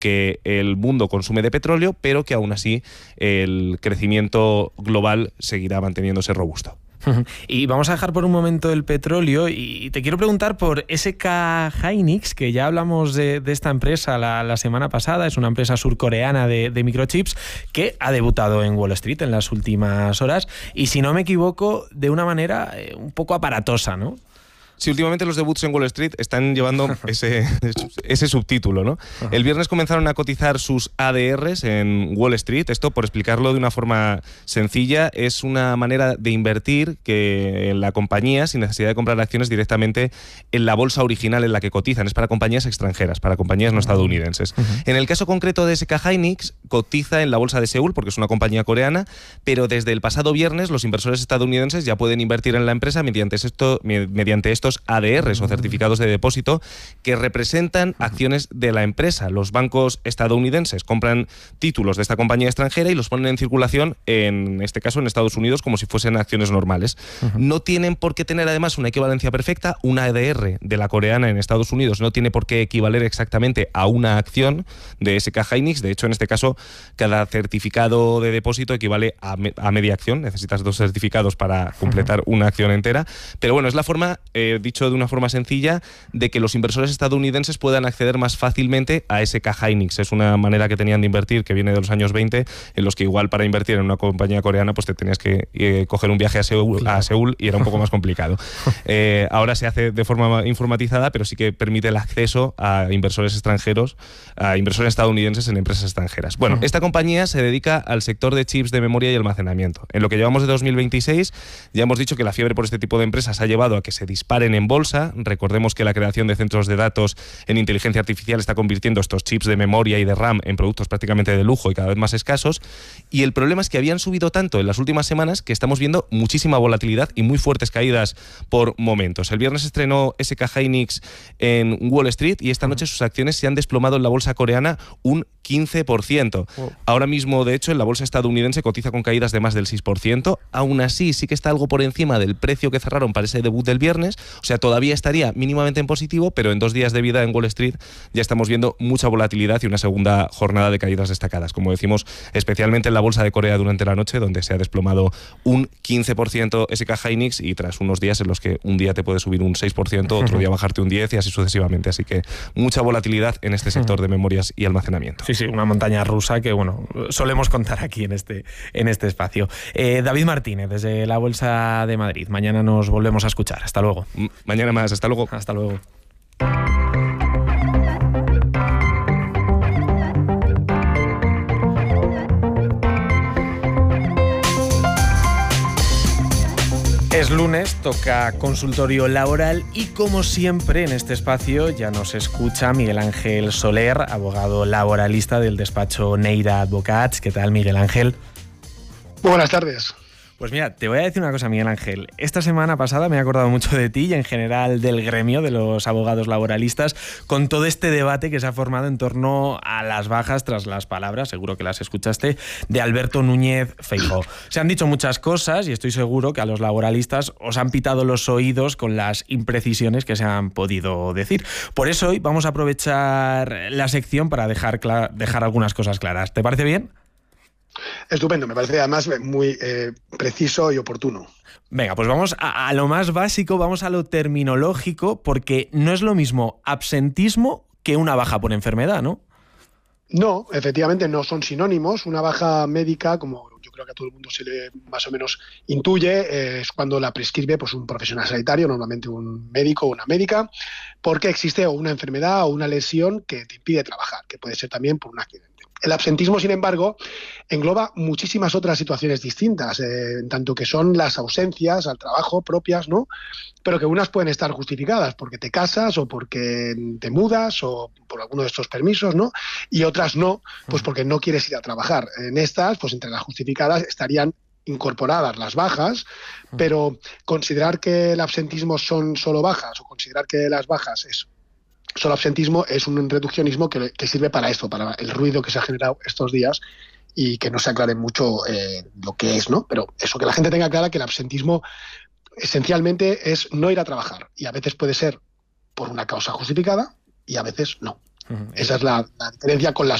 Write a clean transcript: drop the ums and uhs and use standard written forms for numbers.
que el mundo consume de petróleo, pero que aún así el crecimiento global seguirá manteniéndose robusto. Y vamos a dejar por un momento el petróleo y te quiero preguntar por SK Hynix, que ya hablamos de esta empresa la semana pasada. Es una empresa surcoreana de microchips que ha debutado en Wall Street en las últimas horas y, si no me equivoco, de una manera un poco aparatosa, ¿no? Sí, últimamente los debuts en Wall Street están llevando ese subtítulo, ¿no? El viernes comenzaron a cotizar sus ADRs en Wall Street. Esto, por explicarlo de una forma sencilla, es una manera de invertir que en la compañía sin necesidad de comprar acciones directamente en la bolsa original en la que cotizan. Es para compañías extranjeras, para compañías no estadounidenses. En el caso concreto de SK Hynix, cotiza en la bolsa de Seúl porque es una compañía coreana, pero desde el pasado viernes los inversores estadounidenses ya pueden invertir en la empresa mediante estos ADRs o certificados de depósito que representan acciones de la empresa. Los bancos estadounidenses compran títulos de esta compañía extranjera y los ponen en circulación, en este caso en Estados Unidos, como si fuesen acciones normales. No tienen por qué tener además una equivalencia perfecta. Una ADR de la coreana en Estados Unidos no tiene por qué equivaler exactamente a una acción de SK Hynix. De hecho, en este caso, cada certificado de depósito equivale a media acción. Necesitas 2 certificados para completar una acción entera. Pero bueno, es la forma, dicho de una forma sencilla, de que los inversores estadounidenses puedan acceder más fácilmente a SK Hynix. Es una manera que tenían de invertir que viene de los años 20, en los que igual para invertir en una compañía coreana pues te tenías que coger un viaje a Seúl y era un poco más complicado. Ahora se hace de forma informatizada, pero sí que permite el acceso a inversores extranjeros, a inversores estadounidenses en empresas extranjeras. Bueno, esta compañía se dedica al sector de chips de memoria y almacenamiento. En lo que llevamos de 2026 ya hemos dicho que la fiebre por este tipo de empresas ha llevado a que se disparen en bolsa. Recordemos que la creación de centros de datos en inteligencia artificial está convirtiendo estos chips de memoria y de RAM en productos prácticamente de lujo y cada vez más escasos. Y el problema es que habían subido tanto en las últimas semanas que estamos viendo muchísima volatilidad y muy fuertes caídas por momentos. El viernes estrenó SK Hynix en Wall Street y esta noche sus acciones se han desplomado en la bolsa coreana un 15%. Ahora mismo, de hecho, en la bolsa estadounidense cotiza con caídas de más del 6%. Aún así, sí que está algo por encima del precio que cerraron para ese debut del viernes. O sea, todavía estaría mínimamente en positivo, pero en 2 días de vida en Wall Street ya estamos viendo mucha volatilidad y una segunda jornada de caídas destacadas. Como decimos, especialmente en la bolsa de Corea durante la noche, donde se ha desplomado un 15% SK Hynix y tras unos días en los que un día te puede subir un 6%, otro día bajarte un 10% y así sucesivamente. Así que mucha volatilidad en este sector de memorias y almacenamiento. Sí, una montaña rusa que, bueno, solemos contar aquí en este espacio. David Martínez, desde la Bolsa de Madrid. Mañana nos volvemos a escuchar. Hasta luego. Mañana más. Hasta luego. Hasta luego. Es lunes, toca consultorio laboral y, como siempre, en este espacio ya nos escucha Miguel Ángel Soler, abogado laboralista del despacho Neira Advocats. ¿Qué tal, Miguel Ángel? Muy buenas tardes. Pues mira, te voy a decir una cosa, Miguel Ángel. Esta semana pasada me he acordado mucho de ti y en general del gremio de los abogados laboralistas con todo este debate que se ha formado en torno a las bajas tras las palabras, seguro que las escuchaste, de Alberto Núñez Feijóo. Se han dicho muchas cosas y estoy seguro que a los laboralistas os han pitado los oídos con las imprecisiones que se han podido decir. Por eso hoy vamos a aprovechar la sección para dejar algunas cosas claras. ¿Te parece bien? Estupendo, me parece además muy preciso y oportuno. Venga, pues vamos a lo más básico, vamos a lo terminológico, porque no es lo mismo absentismo que una baja por enfermedad, ¿no? No, efectivamente no son sinónimos. Una baja médica, como yo creo que a todo el mundo se le más o menos intuye, es cuando la prescribe pues, un profesional sanitario, normalmente un médico o una médica, porque existe o una enfermedad o una lesión que te impide trabajar, que puede ser también por un accidente. El absentismo, sin embargo, engloba muchísimas otras situaciones distintas, en tanto que son las ausencias al trabajo propias, ¿no? Pero que unas pueden estar justificadas porque te casas o porque te mudas o por alguno de estos permisos, ¿no? Y otras no, pues porque no quieres ir a trabajar. En estas, pues entre las justificadas estarían incorporadas las bajas, pero considerar que el absentismo son solo bajas o considerar que las bajas es solo absentismo es un reduccionismo que sirve para esto, para el ruido que se ha generado estos días y que no se aclare mucho lo que es, ¿no? Pero eso, que la gente tenga clara que el absentismo esencialmente es no ir a trabajar y a veces puede ser por una causa justificada y a veces no. Esa es la diferencia con las